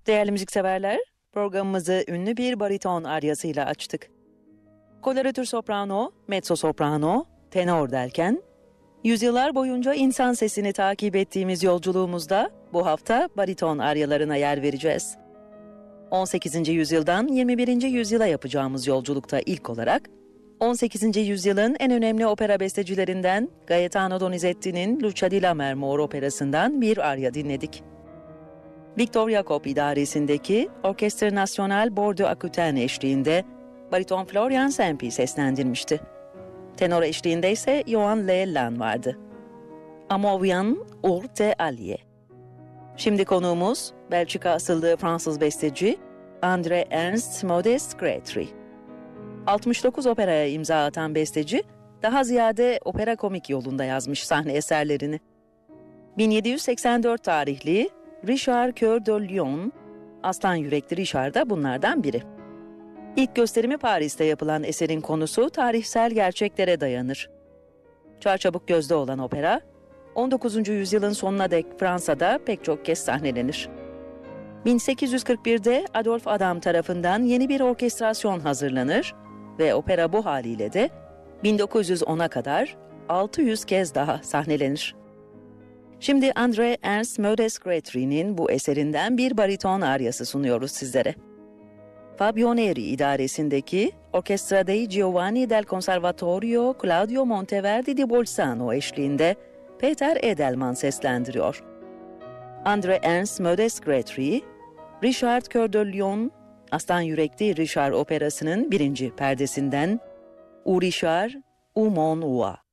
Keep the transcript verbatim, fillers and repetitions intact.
Değerli müzikseverler, programımızı ünlü bir bariton aryasıyla açtık. Koloratür soprano, mezzo soprano, tenor derken, yüzyıllar boyunca insan sesini takip ettiğimiz yolculuğumuzda bu hafta bariton aryalarına yer vereceğiz. on sekizinci yüzyıldan yirmi birinci yüzyıla yapacağımız yolculukta ilk olarak, on sekizinci yüzyılın en önemli opera bestecilerinden Gaetano Donizetti'nin Lucia di Lammermoor operasından bir arya dinledik. Victor Jacob idaresindeki Orchestre National Bordeaux Aquitaine eşliğinde bariton Florian Sempi seslendirmişti. Tenor eşliğinde ise Johan Leellan vardı. Amovian Urte Allier. Şimdi konuğumuz Belçika asıllı Fransız besteci André Ernst Modest Grétry. altmış dokuz operaya imza atan besteci, daha ziyade opera komik yolunda yazmış sahne eserlerini. bin yedi yüz seksen dört tarihli Richard Cœur de Lion, Aslan Yürekli Richard da bunlardan biri. İlk gösterimi Paris'te yapılan eserin konusu tarihsel gerçeklere dayanır. Çarçabuk gözde olan opera, on dokuzuncu yüzyılın sonuna dek Fransa'da pek çok kez sahnelenir. bin sekiz yüz kırk birde Adolphe Adam tarafından yeni bir orkestrasyon hazırlanır ve opera bu haliyle de bin dokuz yüz ona kadar altı yüz kez daha sahnelenir. Şimdi André Ernst Modest Grétry'nin bu eserinden bir bariton aryası sunuyoruz sizlere. Fabio Neri idaresindeki Orchestra dei Giovanni del Conservatorio Claudio Monteverdi di Bolzano eşliğinde Peter Edelman seslendiriyor. André Ernst Modest Grétry, Richard Cœur de Lion, Aslan Yürekli Richard operasının birinci perdesinden U Richard, U mon roi.